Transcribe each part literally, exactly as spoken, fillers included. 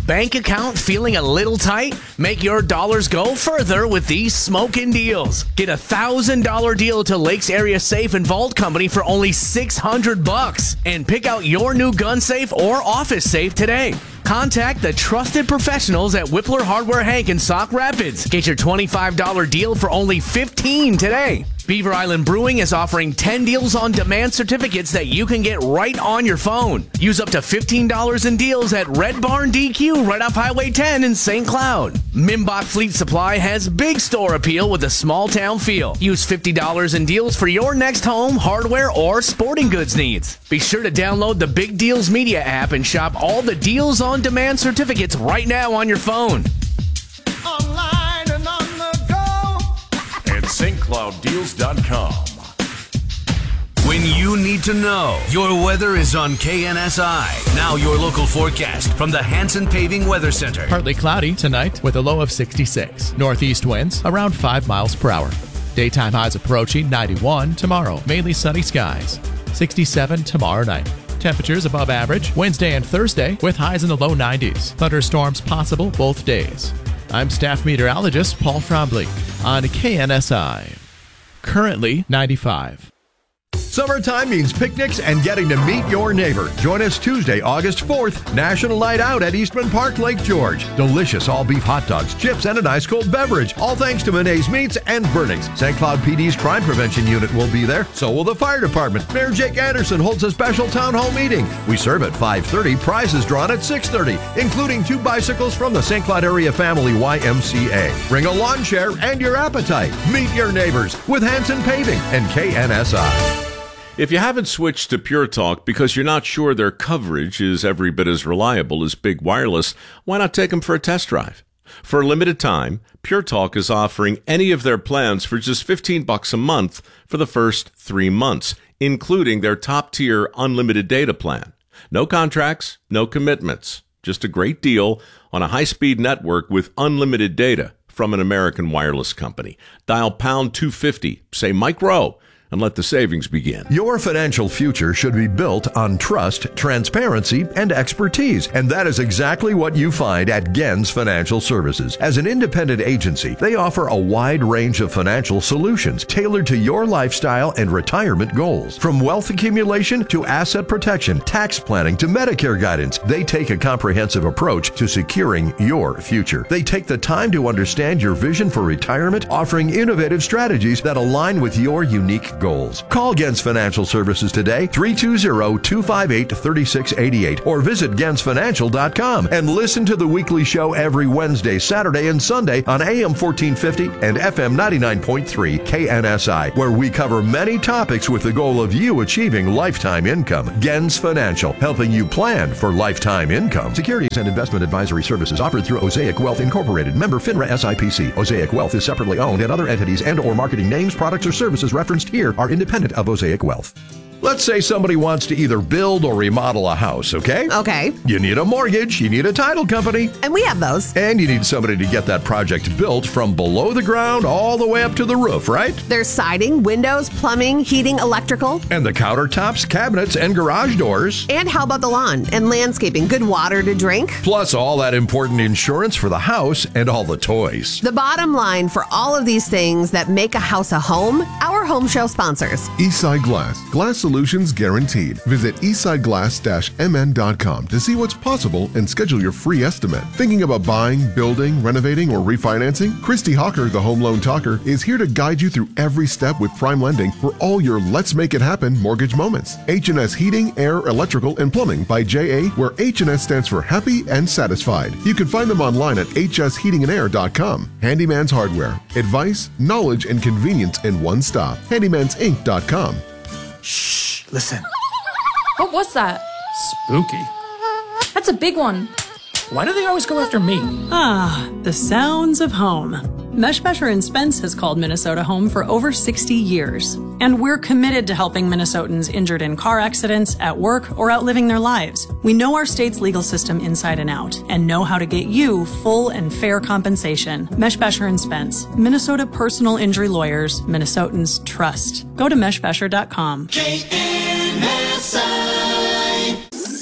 Bank account feeling a little tight? Make your dollars go further with these smoking deals. Get a one thousand dollars deal to Lakes Area Safe and Vault Company for only six hundred bucks. And pick out your new gun safe or office safe today. Contact the trusted professionals at Whippler Hardware Hank in Sauk Rapids. Get your twenty-five dollars deal for only fifteen dollars today. Beaver Island Brewing is offering ten deals on demand certificates that you can get right on your phone. Use up to fifteen dollars in deals at Red Barn D Q right off Highway ten in Saint Cloud. Mimbach Fleet Supply has big store appeal with a small town feel. Use fifty dollars in deals for your next home, hardware, or sporting goods needs. Be sure to download the Big Deals Media app and shop all the deals on demand certificates right now on your phone. Online and on the go at St Cloud Deals dot com. When you need to know, your weather is on K N S I. Now your local forecast from the Hanson Paving Weather Center. Partly cloudy tonight with a low of sixty-six. Northeast winds around five miles per hour. Daytime highs approaching ninety-one tomorrow. Mainly sunny skies. sixty-seven tomorrow night. Temperatures above average Wednesday and Thursday with highs in the low nineties. Thunderstorms possible both days. I'm staff meteorologist Paul Trombley on K N S I. Currently ninety-five. Summertime means picnics and getting to meet your neighbor. Join us Tuesday, August fourth, National Night Out at Eastman Park, Lake George. Delicious all-beef hot dogs, chips, and an ice-cold beverage. All thanks to Monet's Meats and Burnings. Saint Cloud P D's Crime Prevention Unit will be there. So will the fire department. Mayor Jake Anderson holds a special town hall meeting. We serve at five thirty, prizes drawn at six thirty, including two bicycles from the Saint Cloud Area Family Y M C A. Bring a lawn chair and your appetite. Meet your neighbors with Hanson Paving and K N S I. If you haven't switched to Pure Talk because you're not sure their coverage is every bit as reliable as Big Wireless, why not take them for a test drive? For a limited time, Pure Talk is offering any of their plans for just fifteen bucks a month for the first three months, including their top-tier unlimited data plan. No contracts, no commitments, just a great deal on a high-speed network with unlimited data from an American wireless company. Dial pound two fifty, say Mike Rowe, and let the savings begin. Your financial future should be built on trust, transparency, and expertise. And that is exactly what you find at Gens Financial Services. As an independent agency, they offer a wide range of financial solutions tailored to your lifestyle and retirement goals. From wealth accumulation to asset protection, tax planning to Medicare guidance, they take a comprehensive approach to securing your future. They take the time to understand your vision for retirement, offering innovative strategies that align with your unique goals. Call Gens Financial Services today, three two zero, two five eight, three six eight eight, or visit gens financial dot com and listen to the weekly show every Wednesday, Saturday, and Sunday on A M fourteen fifty and F M ninety-nine point three K N S I, where we cover many topics with the goal of you achieving lifetime income. Gens Financial, helping you plan for lifetime income. Securities and investment advisory services offered through Osaic Wealth Incorporated, member FINRA S I P C. Osaic Wealth is separately owned, and other entities and or marketing names, products, or services referenced here are independent of Osaic Wealth. Let's say somebody wants to either build or remodel a house, okay? Okay. You need a mortgage, you need a title company. And we have those. And you need somebody to get that project built from below the ground all the way up to the roof, right? There's siding, windows, plumbing, heating, electrical. And the countertops, cabinets, and garage doors. And how about the lawn and landscaping? Good water to drink. Plus all that important insurance for the house and all the toys. The bottom line for all of these things that make a house a home, our home show sponsors. Eastside Glass. Glass Solutions guaranteed. Visit eastside glass dash m n dot com to see what's possible and schedule your free estimate. Thinking about buying, building, renovating, or refinancing? Christy Hawker, the Home Loan Talker, is here to guide you through every step with prime lending for all your Let's Make It Happen mortgage moments. H and S Heating, Air, Electrical, and Plumbing by J A, where H and S stands for Happy and Satisfied. You can find them online at h s heating and air dot com. Handyman's Hardware. Advice, knowledge, and convenience in one stop. handymans inc dot com. Shh, listen. What was that? Spooky. That's a big one. Why do they always go after me? Ah, the sounds of home. Meshbesher and Spence has called Minnesota home for over sixty years. And we're committed to helping Minnesotans injured in car accidents, at work, or out living their lives. We know our state's legal system inside and out, and know how to get you full and fair compensation. Meshbesher and Spence, Minnesota personal injury lawyers, Minnesotans trust. Go to meshbesher dot com. K N S I.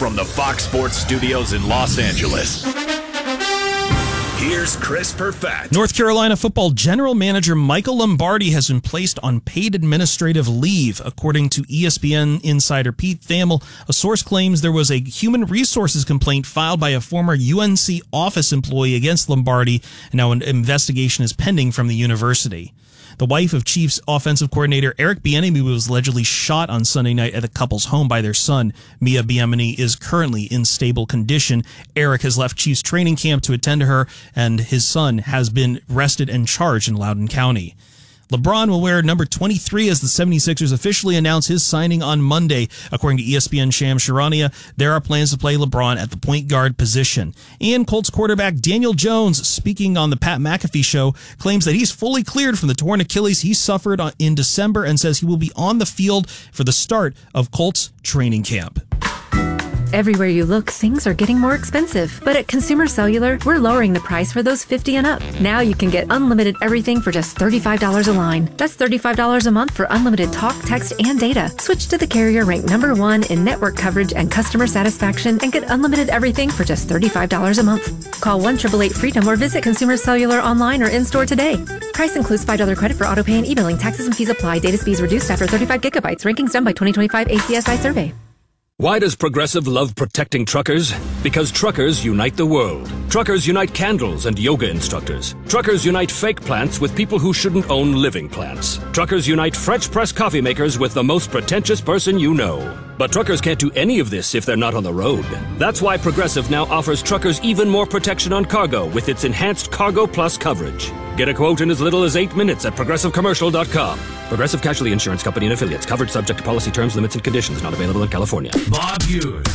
from the Fox Sports Studios in Los Angeles, here's Chris Perfett. North Carolina football general manager Michael Lombardi has been placed on paid administrative leave. According to E S P N insider Pete Thamel, a source claims there was a human resources complaint filed by a former U N C office employee against Lombardi, and now an investigation is pending from the university. The wife of Chiefs offensive coordinator Eric Bieniemy was allegedly shot on Sunday night at the couple's home by their son. Mia Bieniemy is currently in stable condition. Eric has left Chiefs training camp to attend to her, and his son has been arrested and charged in Loudoun County. LeBron will wear number twenty-three as the seventy-sixers officially announce his signing on Monday. According to E S P N Shams Charania, there are plans to play LeBron at the point guard position. And Colts quarterback Daniel Jones, speaking on the Pat McAfee show, claims that he's fully cleared from the torn Achilles he suffered in December and says he will be on the field for the start of Colts training camp. Everywhere you look, things are getting more expensive. But at Consumer Cellular, we're lowering the price for those fifty and up. Now you can get unlimited everything for just thirty-five dollars a line. That's thirty-five dollars a month for unlimited talk, text, and data. Switch to the carrier ranked number one in network coverage and customer satisfaction and get unlimited everything for just thirty-five dollars a month. Call one eight eight eight freedom or visit Consumer Cellular online or in-store today. Price includes five dollars credit for autopay and e-billing. Taxes and fees apply. Data speeds reduced after thirty-five gigabytes. Rankings done by twenty twenty-five A C S I survey. Why does Progressive love protecting truckers? Because truckers unite the world. Truckers unite candles and yoga instructors. Truckers unite fake plants with people who shouldn't own living plants. Truckers unite French press coffee makers with the most pretentious person you know. But truckers can't do any of this if they're not on the road. That's why Progressive now offers truckers even more protection on cargo with its enhanced Cargo Plus coverage. Get a quote in as little as eight minutes at progressive commercial dot com. Progressive Casualty Insurance Company and Affiliates. Coverage subject to policy terms, limits, and conditions. Not available in California. Bob Hughes.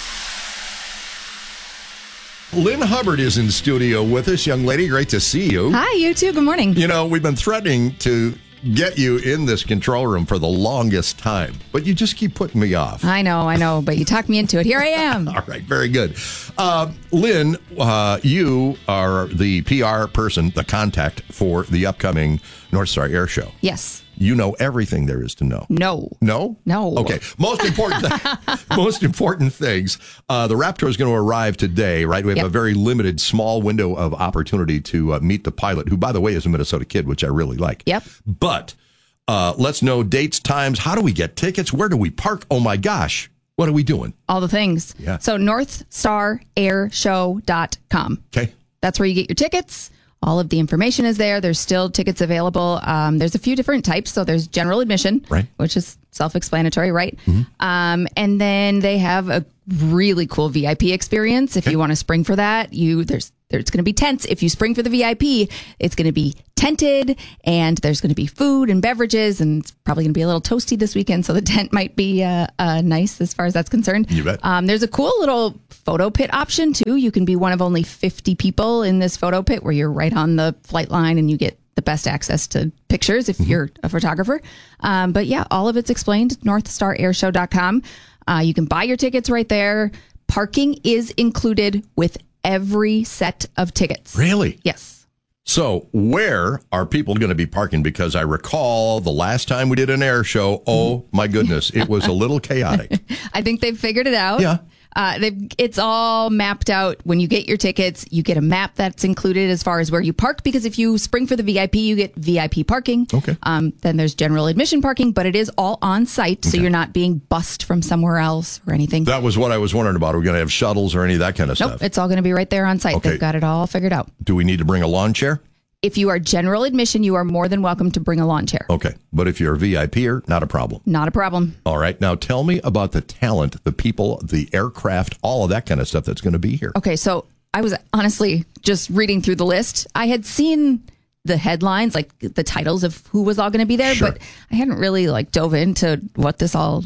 Lynn Hubbard is in studio with us. Young lady, great to see you. Hi, you too. Good morning. You know, we've been threatening to get you in this control room for the longest time, but you just keep putting me off. I know, I know, but you talked me into it. Here I am. All right, very good. Uh, Lynn, uh, you are the P R person, the contact for the upcoming North Star Air Show. Yes. You know everything there is to know. No. No? No. Okay. Most important th- most important things. Uh, the Raptor is going to arrive today, right? We have Yep. a very limited, small window of opportunity to uh, meet the pilot, who, by the way, is a Minnesota kid, which I really like. Yep. But uh, let's know dates, times. How do we get tickets? Where do we park? Oh, my gosh. What are we doing? All the things. Yeah. So north star air show dot com. Okay. That's where you get your tickets. All of the information is there. There's still tickets available. Um, there's a few different types. So there's general admission, right, which is self-explanatory, right? Mm-hmm. Um, and then they have a really cool V I P experience. If okay. you want to spring for that, you there's there's going to be tents. If you spring for the V I P, it's going to be tented, and there's going to be food and beverages, and it's probably going to be a little toasty this weekend. So the tent might be uh, uh, nice as far as that's concerned. You bet. Um, there's a cool little photo pit option too. You can be one of only fifty people in this photo pit where you're right on the flight line and you get the best access to pictures if mm-hmm. you're a photographer. Um, but yeah, all of it's explained. north star air show dot com. Uh, you can buy your tickets right there. Parking is included with every set of tickets. Really? Yes. So where are people going to be parking? Because I recall the last time we did an air show, oh my goodness, it was a little chaotic. I think they've figured it out. Yeah. Uh, they've, it's all mapped out. When you get your tickets, you get a map that's included as far as where you park, because if you spring for the V I P, you get V I P parking. Okay. Um, then there's general admission parking, but it is all on site, so okay. you're not being bussed from somewhere else or anything. That was what I was wondering about. Are we going to have shuttles or any of that kind of nope, stuff? It's all going to be right there on site. Okay. They've got it all figured out. Do we need to bring a lawn chair? If you are general admission, you are more than welcome to bring a lawn chair. Okay. But if you're a V I P-er, not a problem. Not a problem. All right. Now tell me about the talent, the people, the aircraft, all of that kind of stuff that's going to be here. Okay. So I was honestly just reading through the list. I had seen the headlines, like the titles of who was all going to be there, sure. but I hadn't really like dove into what this all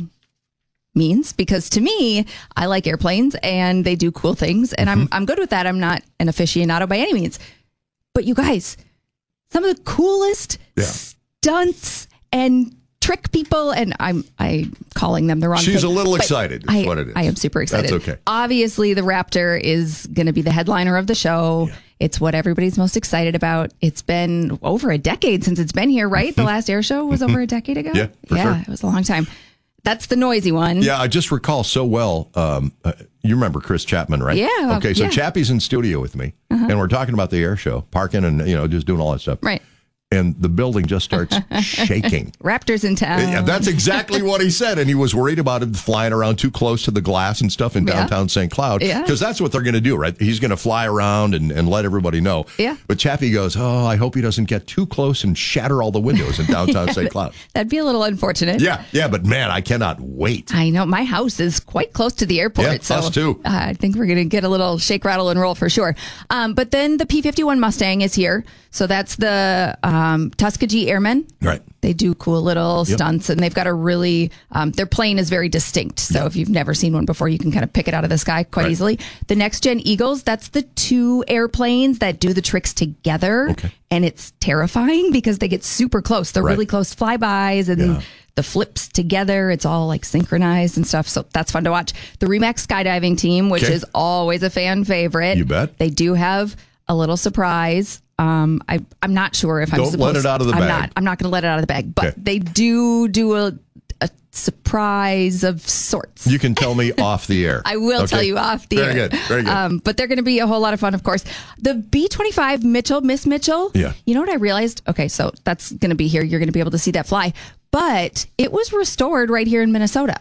means, because to me, I like airplanes and they do cool things, and mm-hmm. I'm I'm good with that. I'm not an aficionado by any means. But you guys, some of the coolest yeah. stunts and trick people, and I'm I'm calling them the wrong She's thing, a little excited, is I, what it is. I am super excited. That's okay. Obviously, the Raptor is going to be the headliner of the show. Yeah. It's what everybody's most excited about. It's been over a decade since it's been here, right? The last air show was over a decade ago. Yeah, for yeah, sure. It was a long time. That's the noisy one. Yeah, I just recall so well. Um, uh, you remember Chris Chapman, right? Yeah. Okay, so yeah. Chappie's in studio with me, uh-huh. and we're talking about the air show, parking and, you know, just doing all that stuff. Right. And the building just starts shaking. Raptors in town. Yeah, that's exactly what he said. And he was worried about it flying around too close to the glass and stuff in downtown yeah. Saint Cloud. Because yeah. that's what they're going to do, right? He's going to fly around and, and let everybody know. Yeah. But Chappie goes, oh, I hope he doesn't get too close and shatter all the windows in downtown yeah, Saint Cloud. That'd be a little unfortunate. Yeah, yeah, but man, I cannot wait. I know. My house is quite close to the airport. Yeah, so us too. Uh, I think we're going to get a little shake, rattle, and roll for sure. Um, but then the P fifty-one Mustang is here. So that's the um, Tuskegee Airmen. Right. They do cool little Yep. stunts, and they've got a really, um, their plane is very distinct. So Yep. if you've never seen one before, you can kind of pick it out of the sky quite Right. easily. The Next Gen Eagles, that's the two airplanes that do the tricks together. Okay. And it's terrifying because they get super close. They're Right. really close flybys and Yeah. the flips together. It's all like synchronized and stuff. So that's fun to watch. The Remax skydiving team, which Okay. is always a fan favorite. You bet. They do have a little surprise. Um, I, I'm not sure if I'm Don't let supposed it out of the I'm bag. not. I'm not going to let it out of the bag. But Okay. they do do a, a surprise of sorts. You can tell me off the air. I will Okay? tell you off the Very air. good. Very good. Um, but they're going to be a whole lot of fun, of course. The B twenty-five Mitchell, Miss Mitchell. Yeah. You know what I realized? Okay, so that's going to be here. You're going to be able to see that fly. But it was restored right here in Minnesota.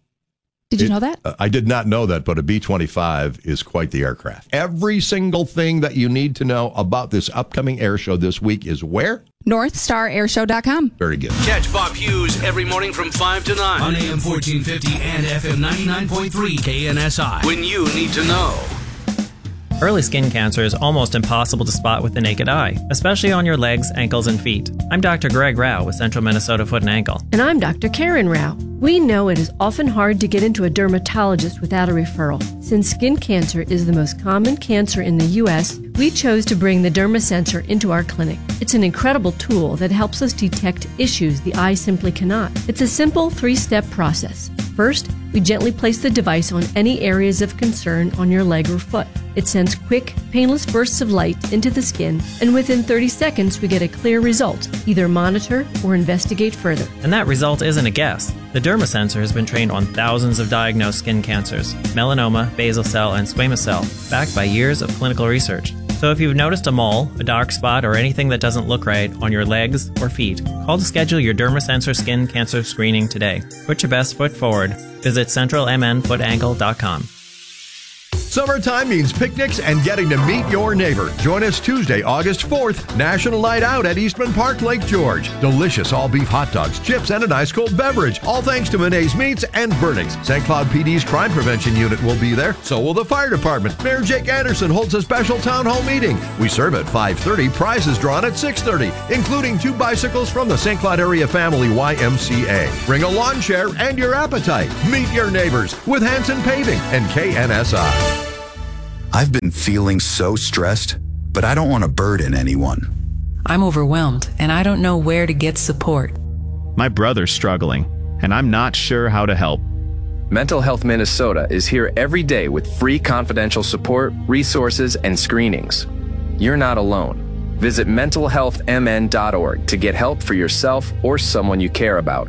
Did you It- know that? uh, I did not know that, but a B twenty-five is quite the aircraft. Every single thing that you need to know about this upcoming air show this week is where? north star air show dot com. Very good. Catch Bob Hughes every morning from five to nine on A M fourteen fifty and F M ninety-nine point three K N S I. When you need to know. Early skin cancer is almost impossible to spot with the naked eye, especially on your legs, ankles, and feet. I'm Doctor Greg Rao with Central Minnesota Foot and Ankle. And I'm Doctor Karen Rao. We know it is often hard to get into a dermatologist without a referral. Since skin cancer is the most common cancer in the U S, we chose to bring the DermaSensor into our clinic. It's an incredible tool that helps us detect issues the eye simply cannot. It's a simple three-step process. First, we gently place the device on any areas of concern on your leg or foot. It sends quick, painless bursts of light into the skin, and within thirty seconds, we get a clear result. Either monitor or investigate further. And that result isn't a guess. The DermaSensor has been trained on thousands of diagnosed skin cancers, melanoma, basal cell, and squamous cell, backed by years of clinical research. So if you've noticed a mole, a dark spot, or anything that doesn't look right on your legs or feet, call to schedule your DermaSensor skin cancer screening today. Put your best foot forward. Visit central m n foot ankle dot com. Summertime means picnics and getting to meet your neighbor. Join us Tuesday, August fourth, National Night Out at Eastman Park, Lake George. Delicious all-beef hot dogs, chips, and an ice-cold beverage. All thanks to Monet's Meats and Burnings. Saint Cloud P D's Crime Prevention Unit will be there. So will the Fire Department. Mayor Jake Anderson holds a special town hall meeting. We serve at five thirty, prizes drawn at six thirty, including two bicycles from the Saint Cloud Area Family Y M C A. Bring a lawn chair and your appetite. Meet your neighbors with Hanson Paving and K N S I. I've been feeling so stressed, but I don't want to burden anyone. I'm overwhelmed, and I don't know where to get support. My brother's struggling, and I'm not sure how to help. Mental Health Minnesota is here every day with free confidential support, resources, and screenings. You're not alone. Visit mental health m n dot org to get help for yourself or someone you care about.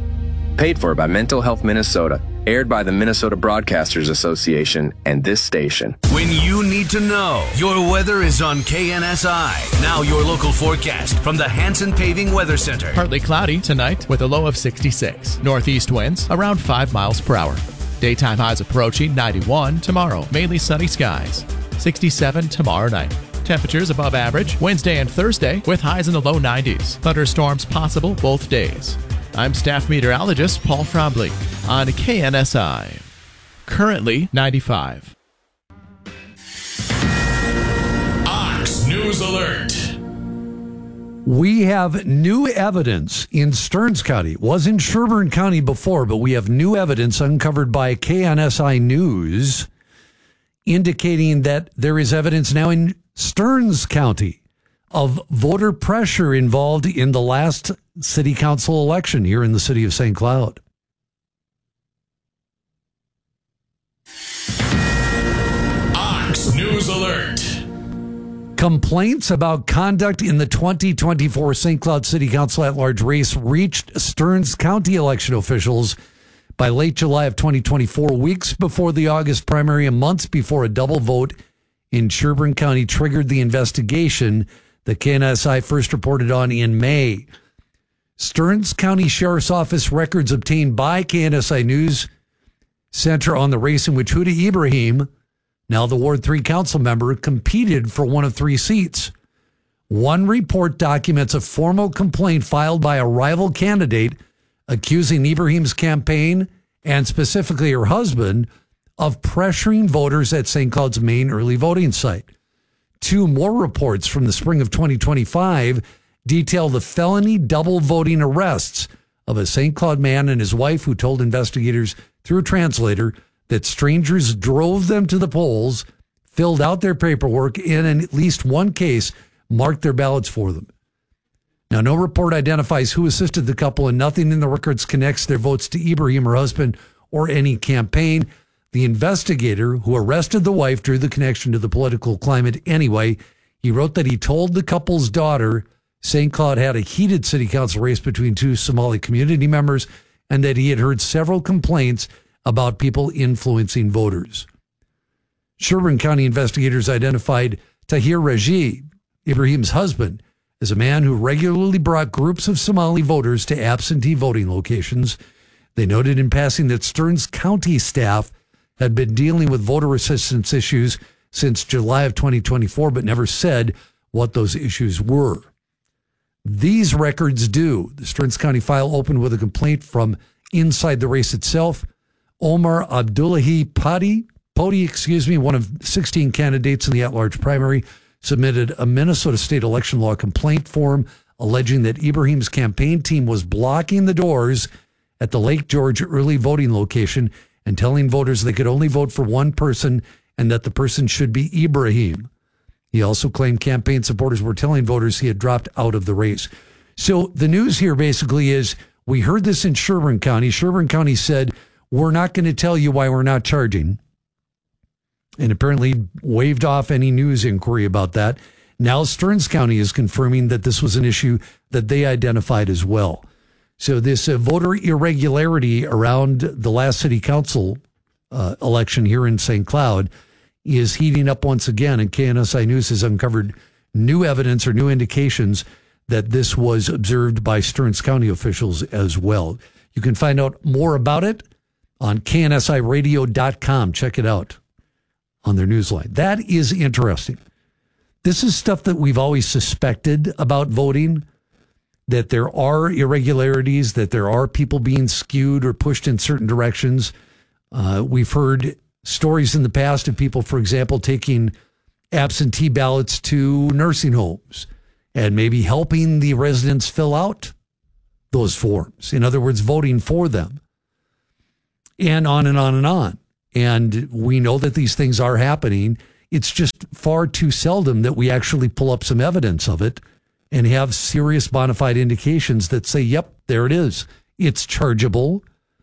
Paid for by Mental Health Minnesota. Aired by the Minnesota Broadcasters Association and this station. When you need to know, your weather is on K N S I. Now your local forecast from the Hanson Paving Weather Center. Partly cloudy tonight with a low of sixty-six. Northeast winds around five miles per hour. Daytime highs approaching ninety-one tomorrow. Mainly sunny skies. sixty-seven tomorrow night. Temperatures above average Wednesday and Thursday with highs in the low nineties. Thunderstorms possible both days. I'm staff meteorologist Paul Frombley on K N S I. Currently ninety-five. Ox News Alert. We have new evidence in Stearns County. It was in Sherburne County before, but we have new evidence uncovered by K N S I News indicating that there is evidence now in Stearns County of voter pressure involved in the last city council election here in the city of Saint Cloud. Ox News Alert. Complaints about conduct in the twenty twenty-four Saint Cloud City Council at-large race reached Stearns County election officials By late July of twenty twenty-four, weeks before the August primary and months before a double vote in Sherburne County triggered the investigation that K N S I first reported on in May. Stearns County Sheriff's Office records obtained by K N S I News center on the race in which Huda Ibrahim, now the Ward three council member, competed for one of three seats. One report documents a formal complaint filed by a rival candidate accusing Ibrahim's campaign, and specifically her husband, of pressuring voters at Saint Cloud's main early voting site. Two more reports from the spring of twenty twenty-five detail the felony double voting arrests of a Saint Cloud man and his wife who told investigators through a translator that strangers drove them to the polls, filled out their paperwork, and in at least one case marked their ballots for them. Now, no report identifies who assisted the couple, and nothing in the records connects their votes to Ibrahim, her husband, or any campaign. The investigator who arrested the wife drew the connection to the political climate anyway. He wrote that he told the couple's daughter Saint Cloud had a heated city council race between two Somali community members and that he had heard several complaints about people influencing voters. Sherburne County investigators identified Tahir Raji, Ibrahim's husband, as a man who regularly brought groups of Somali voters to absentee voting locations. They noted in passing that Stearns County staff had been dealing with voter assistance issues since July of twenty twenty-four, but never said what those issues were. These records do. The Stearns County file opened with a complaint from inside the race itself. Omar Abdullahi Padi, Podi, excuse me, one of sixteen candidates in the at-large primary, submitted a Minnesota state election law complaint form alleging that Ibrahim's campaign team was blocking the doors at the Lake George early voting location and telling voters they could only vote for one person and that the person should be Ibrahim. He also claimed campaign supporters were telling voters he had dropped out of the race. So the news here basically is we heard this in Sherburne County. Sherburne County said, we're not going to tell you why we're not charging, and apparently waved off any news inquiry about that. Now Stearns County is confirming that this was an issue that they identified as well. So this uh, voter irregularity around the last city council uh, election here in Saint Cloud is heating up once again, and K N S I News has uncovered new evidence or new indications that this was observed by Stearns County officials as well. You can find out more about it on K N S I radio dot com. Check it out on their newsline. That is interesting. This is stuff that we've always suspected about voting, that there are irregularities, that there are people being skewed or pushed in certain directions. Uh, we've heard stories in the past of people, for example, taking absentee ballots to nursing homes and maybe helping the residents fill out those forms. In other words, voting for them. And on and on and on. And we know that these things are happening. It's just far too seldom that we actually pull up some evidence of it and have serious bona fide indications that say, yep, there it is. It's chargeable.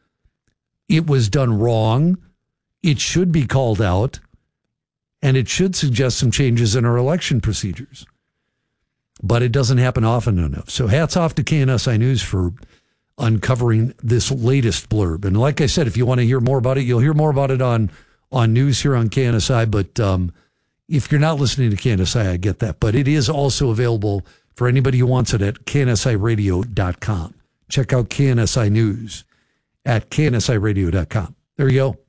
It was done wrong. It should be called out. And it should suggest some changes in our election procedures. But it doesn't happen often enough. So hats off to K N S I News for uncovering this latest blurb. And like I said, if you want to hear more about it, you'll hear more about it on, on news here on K N S I. But um, if you're not listening to K N S I, I get that. But it is also available for anybody who wants it at K N S I radio dot com. Check out K N S I News at K N S I radio dot com. There you go.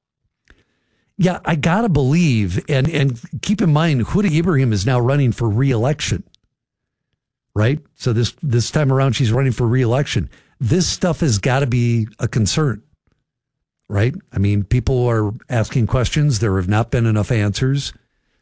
Yeah, I got to believe, and, and keep in mind, Huda Ibrahim is now running for re-election, right? So this, this time around, she's running for re-election. This stuff has got to be a concern, right? I mean, people are asking questions. There have not been enough answers.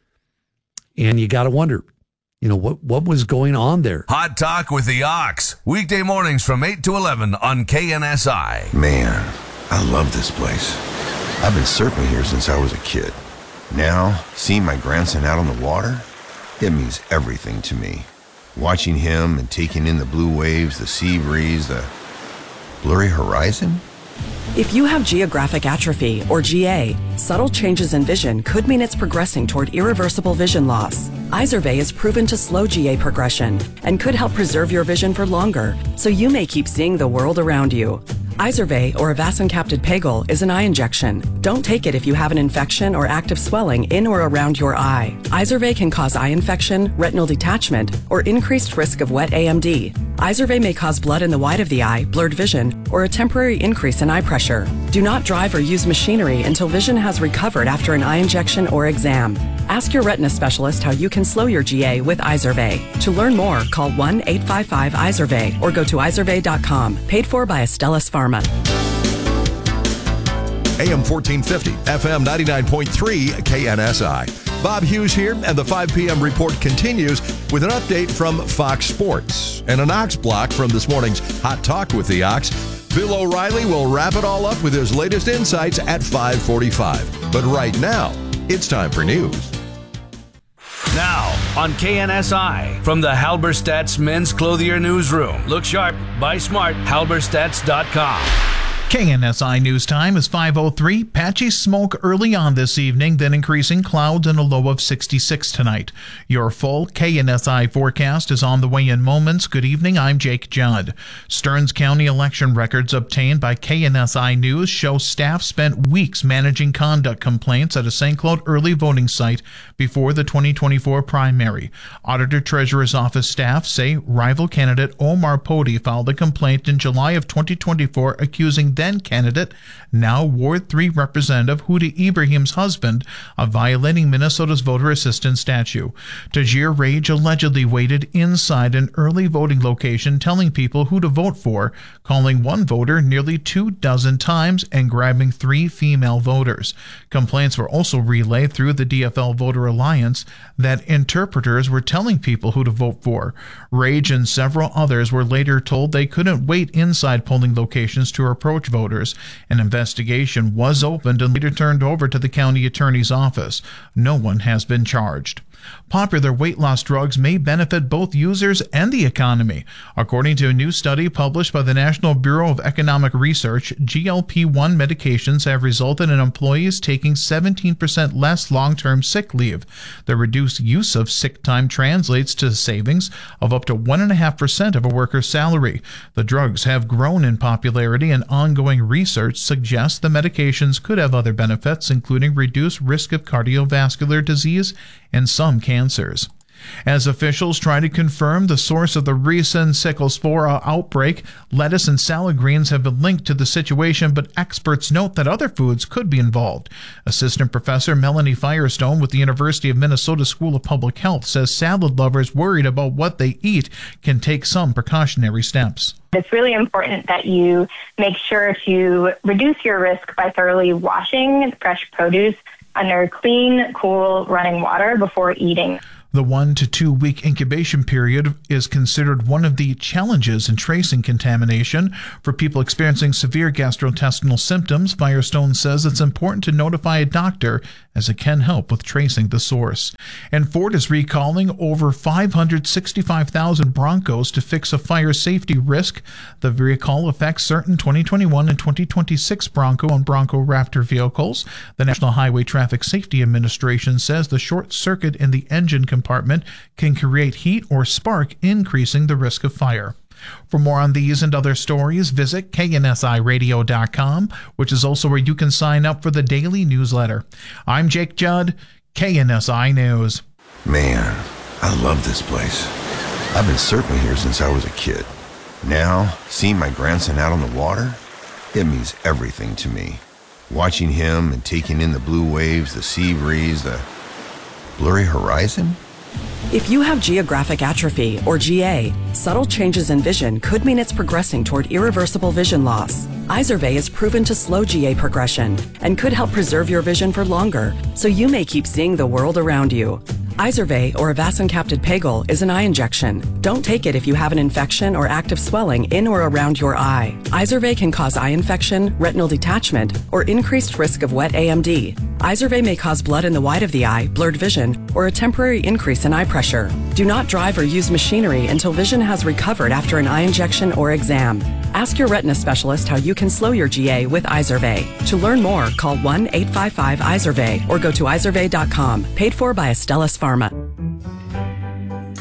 And you got to wonder, you know, what, what was going on there? Hot Talk with the Ox. Weekday mornings from eight to eleven on K N S I. Man, I love this place. I've been surfing here since I was a kid. Now, seeing my grandson out on the water, it means everything to me. Watching him and taking in the blue waves, the sea breeze, the blurry horizon. If you have geographic atrophy, or G A, subtle changes in vision could mean it's progressing toward irreversible vision loss. Izervay is proven to slow G A progression and could help preserve your vision for longer, so you may keep seeing the world around you. Izervay or avacincaptad pegol is an eye injection. Don't take it if you have an infection or active swelling in or around your eye. Izervay can cause eye infection, retinal detachment, or increased risk of wet A M D. Izervay may cause blood in the white of the eye, blurred vision, or a temporary increase in eye pressure. Do not drive or use machinery until vision has recovered after an eye injection or exam. Ask your retina specialist how you can slow your G A with Izervay. To learn more, call one eight five five Izervay or go to izervay dot com. Paid for by Astellas Pharma. A M fourteen fifty, F M ninety-nine point three, K N S I. Bob Hughes here, and the five p.m. report continues with an update from Fox Sports. And an Ox block from this morning's Hot Talk with the Ox. Bill O'Reilly will wrap it all up with his latest insights at five forty-five. But right now, it's time for news. Now, on K N S I, from the Halberstadt's Men's Clothier Newsroom. Look sharp, buy smart, halberstadts dot com. K N S I News Time is five oh three. Patchy smoke early on this evening, then increasing clouds and a low of sixty-six tonight. Your full K N S I forecast is on the way in moments. Good evening, I'm Jake Judd. Stearns County election records obtained by K N S I News show staff spent weeks managing conduct complaints at a Saint Cloud early voting site before the twenty twenty-four primary. Auditor Treasurer's Office staff say rival candidate Omar Pody filed a complaint in July of twenty twenty-four accusing then candidate, now Ward three Representative Huda Ibrahim's husband, of violating Minnesota's voter assistance statute. Tajir Rage allegedly waited inside an early voting location telling people who to vote for, calling one voter nearly two dozen times and grabbing three female voters. Complaints were also relayed through the D F L Voter Alliance that interpreters were telling people who to vote for. Rage and several others were later told they couldn't wait inside polling locations to approach voters. An investigation was opened and later turned over to the county attorney's office. No one has been charged. Popular weight loss drugs may benefit both users and the economy. According to a new study published by the National Bureau of Economic Research, G L P one medications have resulted in employees taking seventeen percent less long-term sick leave. The reduced use of sick time translates to savings of up to one point five percent of a worker's salary. The drugs have grown in popularity, and ongoing research suggests the medications could have other benefits, including reduced risk of cardiovascular disease and some cancers. As officials try to confirm the source of the recent Cyclospora outbreak, lettuce and salad greens have been linked to the situation, but experts note that other foods could be involved. Assistant Professor Melanie Firestone with the University of Minnesota School of Public Health says salad lovers worried about what they eat can take some precautionary steps. It's really important that you make sure to reduce your risk by thoroughly washing fresh produce under clean, cool, running water before eating. The one to two week incubation period is considered one of the challenges in tracing contamination. For people experiencing severe gastrointestinal symptoms, Firestone says it's important to notify a doctor as it can help with tracing the source. And Ford is recalling over five hundred sixty-five thousand Broncos to fix a fire safety risk. The recall affects certain twenty twenty-one and twenty twenty-six Bronco and Bronco Raptor vehicles. The National Highway Traffic Safety Administration says the short circuit in the engine compartment can create heat or spark, increasing the risk of fire. For more on these and other stories, visit K N S I radio dot com, which is also where you can sign up for the daily newsletter. I'm Jake Judd, K N S I News. Man, I love this place. I've been surfing here since I was a kid. Now, seeing my grandson out on the water, it means everything to me. Watching him and taking in the blue waves, the sea breeze, the blurry horizon. If you have geographic atrophy, or G A, subtle changes in vision could mean it's progressing toward irreversible vision loss. Izervay is proven to slow G A progression and could help preserve your vision for longer, so you may keep seeing the world around you. Izervay or avacincaptad pegol is an eye injection. Don't take it if you have an infection or active swelling in or around your eye. Izervay can cause eye infection, retinal detachment, or increased risk of wet A M D. Izervay may cause blood in the white of the eye, blurred vision, or a temporary increase in eye pressure. Do not drive or use machinery until vision has recovered after an eye injection or exam. Ask your retina specialist how you can slow your G A with Izervay. To learn more, call one eight five five Izervay or go to izervay dot com. Paid for by Astellas Pharma.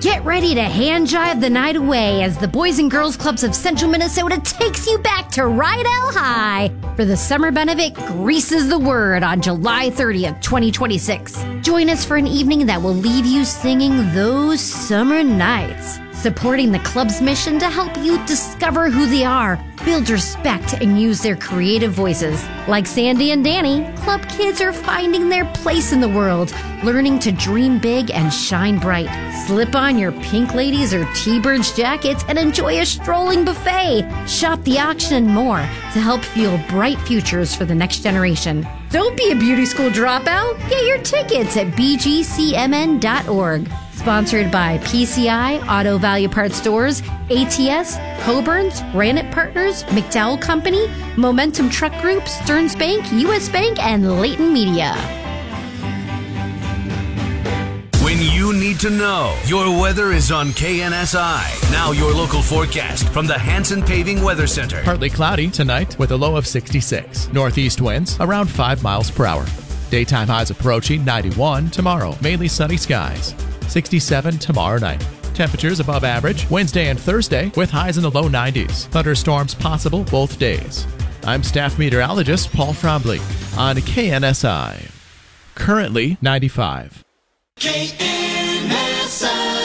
Get ready to hand jive the night away as the Boys and Girls Clubs of Central Minnesota takes you back to Rydell High for the summer benefit Greases the Word on July thirtieth, twenty twenty-six. Join us for an evening that will leave you singing those summer nights, supporting the club's mission to help youth discover who they are, build respect, and use their creative voices. Like Sandy and Danny, club kids are finding their place in the world, learning to dream big and shine bright. Slip on your pink ladies or T-Birds jackets and enjoy a strolling buffet. Shop the auction and more to help fuel bright futures for the next generation. Don't be a beauty school dropout. Get your tickets at b g c m n dot org. Sponsored by P C I, Auto Value Parts Stores, A T S, Coburn's, Granite Partners, McDowell Company, Momentum Truck Group, Stearns Bank, U S Bank, and Leighton Media. When you need to know, your weather is on K N S I. Now your local forecast from the Hanson Paving Weather Center. Partly cloudy tonight with a low of sixty-six. Northeast winds around five miles per hour. Daytime highs approaching ninety-one tomorrow. Mainly sunny skies. sixty-seven tomorrow night. Temperatures above average Wednesday and Thursday with highs in the low nineties. Thunderstorms possible both days. I'm staff meteorologist Paul Trombley on K N S I. Currently ninety-five. K N S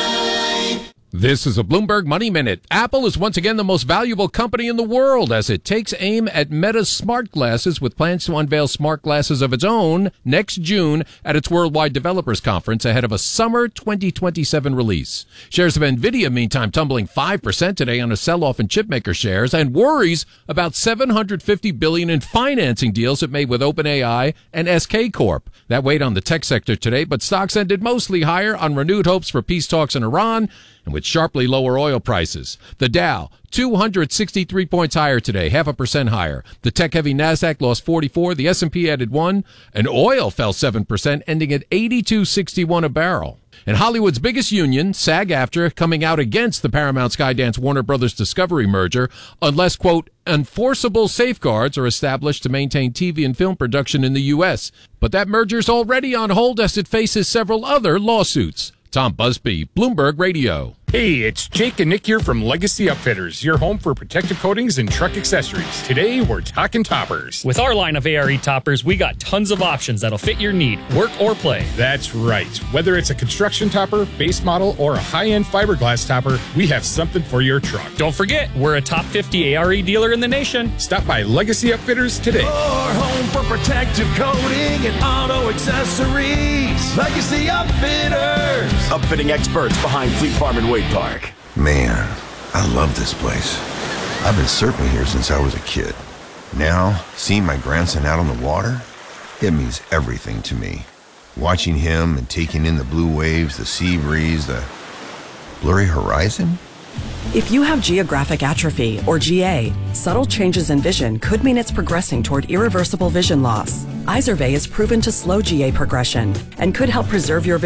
I. This is a Bloomberg Money Minute. Apple is once again the most valuable company in the world as it takes aim at Meta's smart glasses with plans to unveil smart glasses of its own next June at its Worldwide Developers Conference ahead of a summer twenty twenty-seven release. Shares of NVIDIA, meantime, tumbling five percent today on a sell-off in chipmaker shares and worries about seven hundred fifty billion dollars in financing deals it made with OpenAI and S K Corp. That weighed on the tech sector today, but stocks ended mostly higher on renewed hopes for peace talks in Iran and with sharply lower oil prices. The Dow, two hundred sixty-three points higher today, half a percent higher. The tech-heavy NASDAQ lost forty-four, the S and P added one, and oil fell seven percent, ending at eighty-two sixty-one a barrel. And Hollywood's biggest union, SAG-AFTRA, coming out against the Paramount Skydance Warner Brothers Discovery merger unless, quote, enforceable safeguards are established to maintain T V and film production in the U S. But that merger's already on hold as it faces several other lawsuits. Tom Busby, Bloomberg Radio. Hey, it's Jake and Nick here from Legacy Upfitters, your home for protective coatings and truck accessories. Today, we're talking toppers. With our line of A R E toppers, we got tons of options that'll fit your need, work or play. That's right. Whether it's a construction topper, base model, or a high-end fiberglass topper, we have something for your truck. Don't forget, we're a top fifty A R E dealer in the nation. Stop by Legacy Upfitters today. Your home for protective coating and auto accessories. Legacy Upfitters. Upfitting experts behind Fleet Farm and Wade Park. Man, I love this place. I've been surfing here since I was a kid. Now, seeing my grandson out on the water, it means everything to me. Watching him and taking in the blue waves, the sea breeze, the blurry horizon. If you have geographic atrophy, or G A, subtle changes in vision could mean it's progressing toward irreversible vision loss. Izervay is proven to slow G A progression and could help preserve your vision